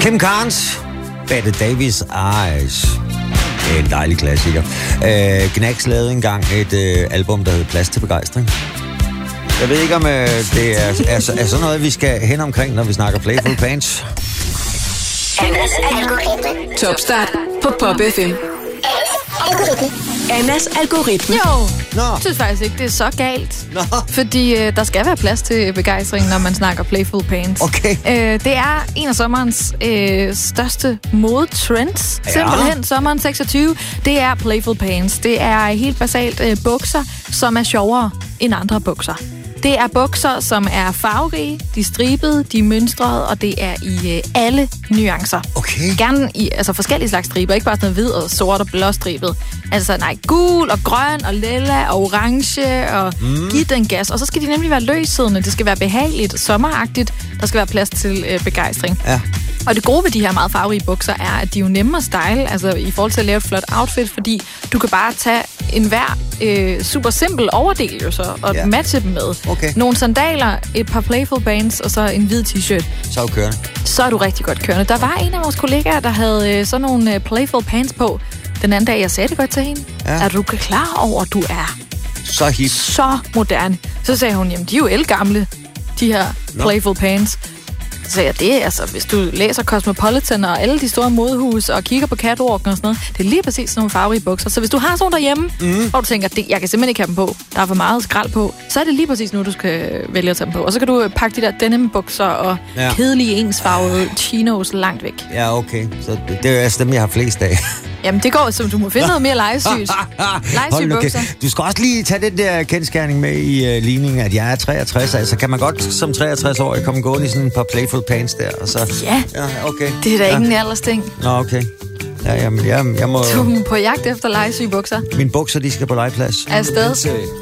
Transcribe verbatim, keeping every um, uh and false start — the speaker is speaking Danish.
Kim Carnes, Bette Davis Eyes. En dejlig klassiker. Øh, Knacks lavede engang et øh, album, der hed Plads til Begejstring. Jeg ved ikke, om øh, det er, er, er sådan noget, vi skal hen omkring, når vi snakker Playful Pants. Annas algoritme. Topstart på Pop F M. Annas algoritme. Jo, Nå. jeg synes faktisk ikke, det er så galt. Nå. Fordi øh, der skal være plads til begejstring, når man snakker Playful Pants. Okay. Øh, det er en af sommerens øh, største modetrends. Ja. Simpelthen sommeren seksogtyve. Det er Playful Pants. Det er helt basalt øh, bukser, som er sjovere end andre bukser. Det er bukser, som er farverige, de er stribede, de er mønstrede, og det er i øh, alle nuancer. Okay. Gerne i altså forskellige slags striber, ikke bare sådan noget hvid og sort og blåstribet. Altså nej, gul og grøn og lilla og orange og mm. giv den gas. Og så skal de nemlig være løssiddende, det skal være behageligt, sommeragtigt, der skal være plads til øh, begejstring. Ja. Og det gode ved de her meget farverige bukser er, at de er jo nemme at style, altså i forhold til at lave et flot outfit, fordi du kan bare tage enhver øh, super simpel overdel jo så, og Ja. matche dem med. Okay. Nogle sandaler, et par Playful Pants og så en hvid t-shirt. Så er du kørende. Så er du rigtig godt kørende. Der var en af vores kollegaer, der havde øh, sådan nogle øh, Playful Pants på den anden dag. Jeg sagde det godt til hende. Ja. Er du klar over, at du er Så hip. så moderne? Så sagde hun, jamen de er jo elgamle, de her Nå. Playful Pants. Så sagde jeg, det er altså, hvis du læser Cosmopolitan og alle de store modehus og kigger på catwalken og sådan noget, det er lige præcis sådan nogle farverige bukser. Så hvis du har sådan nogle derhjemme, mm. og du tænker, det, jeg kan simpelthen ikke have dem på, der er for meget skrald på, så er det lige præcis nu, du skal vælge at tage dem på. Og så kan du pakke de der denim-bukser og Ja. kedelige ensfarvede chinos langt væk. Ja, okay. Så det, det er altså dem, jeg har flest af. Jamen, det går, så du må finde noget mere legesygt. Hold nu Legesygt kæft. Du skal også lige tage den der kendskærning med i uh, ligningen, at jeg er treogtres. Altså, kan man godt som treogtres-årig komme gående i sådan et par Playful Pants der? Og så... Ja, Ja, okay. det er da ja. ikke en aldersting. Nå, okay. Ja, jamen, jeg, jeg må... Du er på jagt efter legesyge bukser. Mine bukser, de skal på legeplads. Afsted.